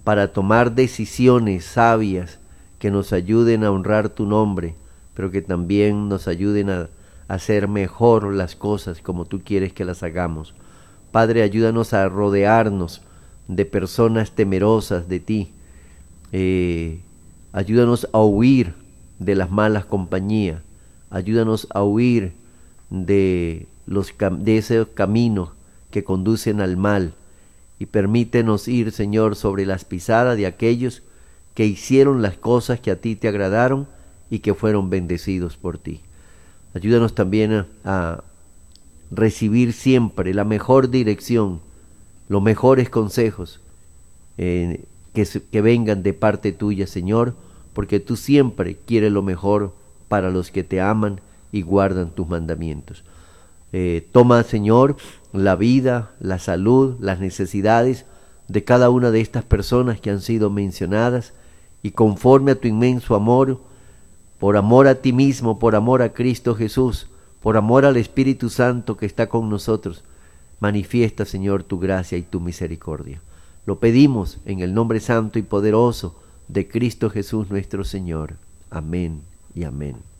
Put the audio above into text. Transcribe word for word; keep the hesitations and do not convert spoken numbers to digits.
para tomar decisiones sabias que nos ayuden a honrar tu nombre, pero que también nos ayuden a hacer mejor las cosas como tú quieres que las hagamos. Padre, ayúdanos a rodearnos de personas temerosas de ti. Eh, ayúdanos a huir de las malas compañías. Ayúdanos a huir de, los, de esos caminos que conducen al mal. Y permítenos ir, Señor, sobre las pisadas de aquellos que hicieron las cosas que a ti te agradaron y que fueron bendecidos por ti. Ayúdanos también a, a recibir siempre la mejor dirección, los mejores consejos eh, que, que vengan de parte tuya, Señor, porque tú siempre quieres lo mejor para los que te aman y guardan tus mandamientos. Eh, toma, Señor, la vida, la salud, las necesidades de cada una de estas personas que han sido mencionadas, y conforme a tu inmenso amor, por amor a ti mismo, por amor a Cristo Jesús, por amor al Espíritu Santo que está con nosotros, manifiesta, Señor, tu gracia y tu misericordia. Lo pedimos en el nombre santo y poderoso de Cristo Jesús nuestro Señor. Amén y amén.